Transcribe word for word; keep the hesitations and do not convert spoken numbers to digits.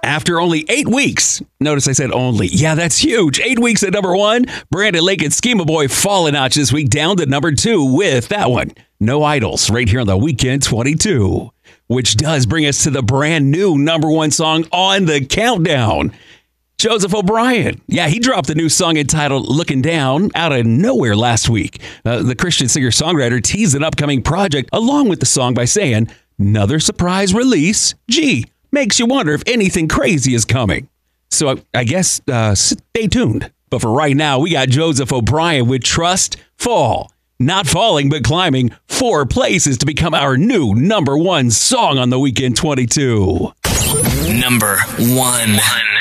After only eight weeks, notice I said only. Yeah, that's huge. Eight weeks at number one, Brandon Lake and Schema Boy fall a notch this week down to number two with that one. No Idols, right here on the Weekend twenty-two, which does bring us to the brand new number one song on the countdown. Joseph O'Brien. Yeah, he dropped a new song entitled Looking Down out of nowhere last week. Uh, the Christian singer-songwriter teased an upcoming project along with the song by saying, another surprise release. Gee, makes you wonder if anything crazy is coming. So I, I guess uh, stay tuned. But for right now, we got Joseph O'Brien with Trust Fall. Not falling, but climbing four places to become our new number one song on the Weekend twenty-two. Number one.